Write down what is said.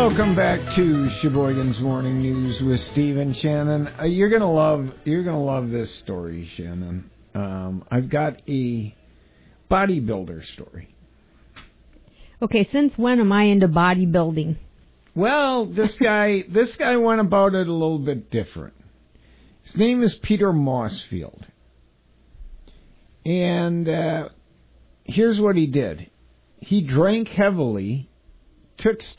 Welcome back to Sheboygan's Morning News with Steve and Shannon. You're gonna love this story, Shannon. I've got a bodybuilder story. Okay, since when am I into bodybuilding? Well, this guy went about it a little bit different. His name is Peter Mossfield, and here's what he did: he drank heavily, took